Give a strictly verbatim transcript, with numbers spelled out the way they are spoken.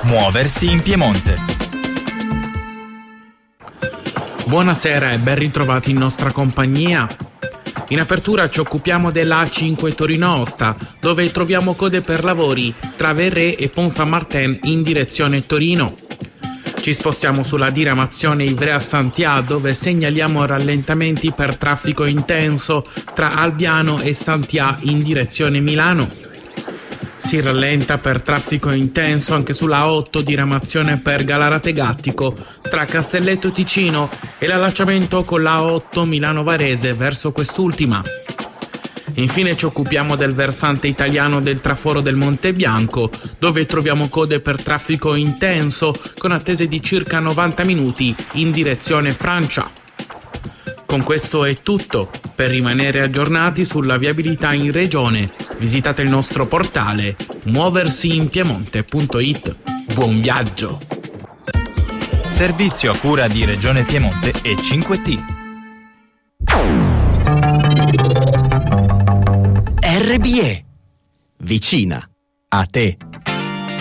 Muoversi in Piemonte. Buonasera e ben ritrovati in nostra compagnia. In apertura ci occupiamo della A cinque Torino-Aosta, dove troviamo code per lavori tra Verré e Pont Saint-Martin in direzione Torino. Ci spostiamo sulla diramazione Ivrea-Santià, dove segnaliamo rallentamenti per traffico intenso tra Albiano e Santià in direzione Milano. Si rallenta per traffico intenso anche sulla otto diramazione per Galarate Gattico tra Castelletto Ticino e l'allacciamento con la otto Milano Varese verso quest'ultima. Infine ci occupiamo del versante italiano del traforo del Monte Bianco, dove troviamo code per traffico intenso con attese di circa novanta minuti in direzione Francia. Con questo è tutto. Per rimanere aggiornati sulla viabilità in regione, visitate il nostro portale muoversi in piemonte punto it. Buon viaggio! Servizio a cura di Regione Piemonte e cinque T. R B E. Vicina a te.